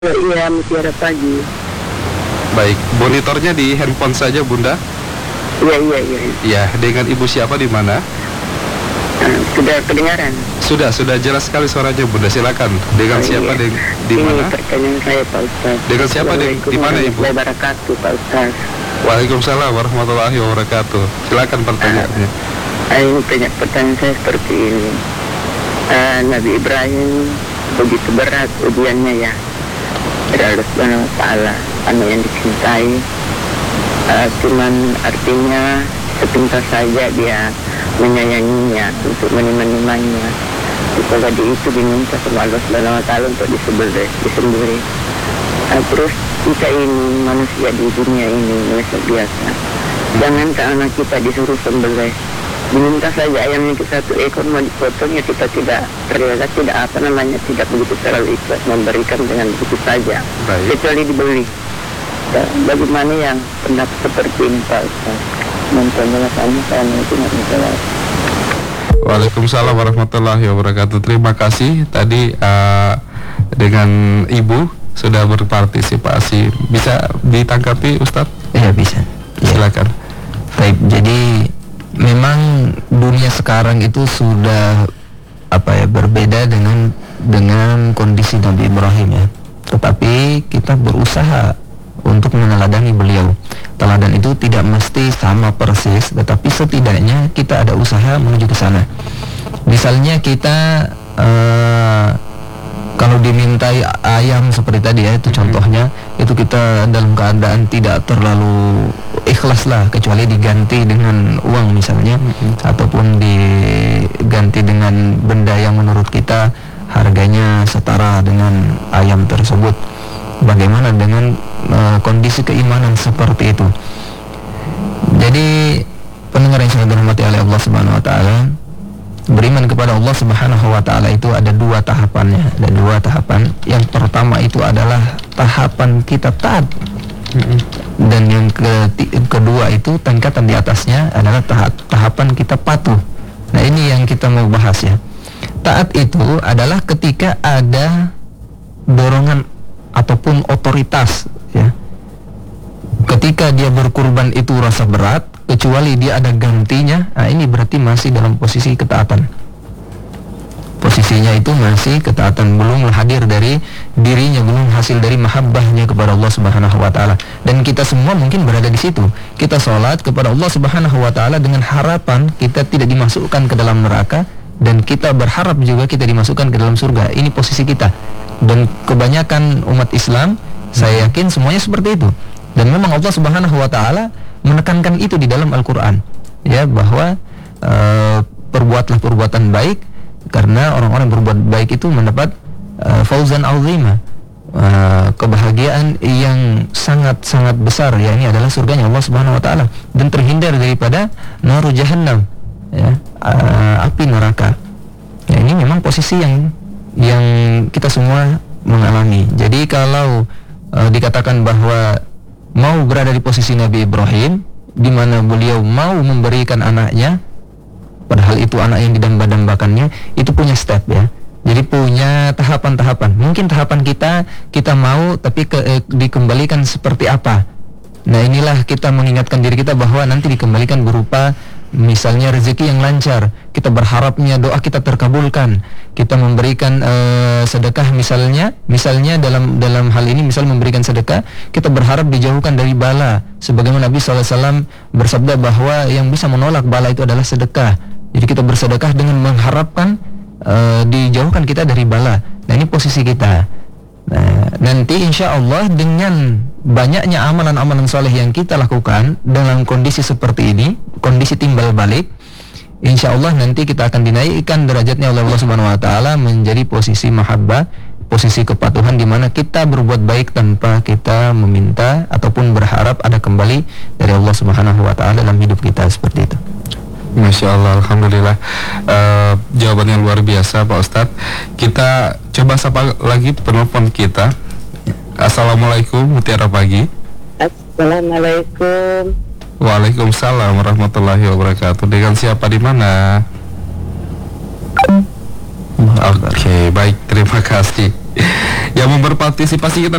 Iya, Mutiara Pagi. Baik, monitornya di handphone saja, Bunda. Iya, iya, iya. Ya, dengan ibu siapa di mana? Sudah kedengaran? Sudah jelas sekali suaranya, Bunda. Silakan. Dengan siapa iya. di mana? Ini pertanyaan saya, Pak Ustaz. Dengan siapa di mana, Ibu? Assalamualaikum warahmatullahi wabarakatuh, Pak Ustaz. Waalaikumsalam warahmatullahi wabarakatuh. Silakan pertanyaannya. Ini pertanyaan saya seperti ini. Nabi Ibrahim begitu berat ujiannya ya dari Allah Subhanahu wa Ta'ala, anak yang dicintai. Cuman artinya sepintas saja dia menyayanginya untuk menimaninya. Kalau itu diminta sama Allah Subhanahu wa Ta'ala untuk disembelih. Terus kita ini manusia di dunia ini manusia biasa. Jangan anak kita disuruh sembelih, diminta saja ayamnya kita satu ekor mau dipotongnya, kita tidak terlihat, tidak begitu terlalu ikhlas memberikan dengan begitu saja. Baik. Kecuali dibeli. Bagaimana yang pendapat seperti ini, Pak Ustaz? Penjelasannya saya mungkin menjawab. Waalaikumsalam warahmatullahi wabarakatuh. Terima kasih tadi dengan Ibu sudah berpartisipasi. Bisa ditanggapi, Ustadz? Iya, bisa. Silakan. Baik, jadi memang dunia sekarang itu sudah berbeda dengan kondisi Nabi Ibrahim ya. Tetapi kita berusaha untuk meneladani beliau. Teladan itu tidak mesti sama persis, tetapi setidaknya kita ada usaha menuju ke sana. Misalnya kita kalau dimintai ayam seperti tadi ya, itu contohnya, itu kita dalam keadaan tidak terlalu ikhlas lah, kecuali diganti dengan uang misalnya, ataupun diganti dengan benda yang menurut kita harganya setara dengan ayam tersebut. Bagaimana dengan kondisi keimanan seperti itu? Jadi pendengar yang sangat dirahmati oleh Allah Subhanahu wa Ta'ala, beriman kepada Allah Subhanahu wa Ta'ala itu ada dua tahapannya. Ada dua tahapan. Yang pertama itu adalah tahapan kita taat, dan yang kedua itu tingkatan di atasnya adalah tahapan kita patuh. Nah, ini yang kita mau bahas ya. Taat itu adalah ketika ada dorongan ataupun otoritas ya. Ketika dia berkurban itu rasa berat, kecuali dia ada gantinya, nah ini berarti masih dalam posisi ketaatan. Posisinya itu masih ketaatan, belum hadir dari dirinya, belum hasil dari mahabbahnya kepada Allah Subhanahu wa Ta'ala. Dan kita semua mungkin berada di situ. Kita sholat kepada Allah Subhanahu wa Ta'ala dengan harapan kita tidak dimasukkan ke dalam neraka, dan kita berharap juga kita dimasukkan ke dalam surga. Ini posisi kita. Dan kebanyakan umat Islam, saya yakin semuanya seperti itu. Dan memang Allah Subhanahu wa Ta'ala menekankan itu di dalam Al-Quran ya, bahwa perbuatlah perbuatan baik, karena orang-orang yang berbuat baik itu mendapat fauzan azima, kebahagiaan yang sangat-sangat besar ya. Ini adalah surganya Allah Subhanahu wa Ta'ala, dan terhindar daripada naru jahannam ya, api neraka ya. Ini memang posisi yang kita semua mengalami. Jadi kalau dikatakan bahwa mau berada di posisi Nabi Ibrahim, di mana beliau mau memberikan anaknya, padahal itu anak yang didamba-dambakannya, itu punya step ya. Jadi punya tahapan-tahapan. Mungkin tahapan kita mau, tapi dikembalikan seperti apa. Nah, inilah kita mengingatkan diri kita bahwa nanti dikembalikan berupa misalnya rezeki yang lancar. Kita berharapnya doa kita terkabulkan. Kita memberikan sedekah misalnya dalam hal ini, misal memberikan sedekah, kita berharap dijauhkan dari bala. Sebagaimana Nabi SAW bersabda bahwa yang bisa menolak bala itu adalah sedekah. Jadi kita bersedekah dengan mengharapkan dijauhkan kita dari bala. Nah, ini posisi kita. Nah, nanti insya Allah dengan banyaknya amalan-amalan soleh yang kita lakukan dalam kondisi seperti ini, kondisi timbal balik, insya Allah nanti kita akan dinaikkan derajatnya oleh Allah Subhanahu wa Ta'ala menjadi posisi mahabbah, posisi kepatuhan, di mana kita berbuat baik tanpa kita meminta ataupun berharap ada kembali dari Allah Subhanahu wa Ta'ala dalam hidup kita, seperti itu. Masya Allah, Alhamdulillah. Jawabannya luar biasa, Pak Ustadz. Kita coba sapa lagi penelpon kita. Assalamualaikum, Mutiara Pagi. Assalamualaikum. Waalaikumsalam warahmatullahi wabarakatuh. Dengan siapa di mana? Oke, baik, terima kasih. Yang mau berpartisipasi kita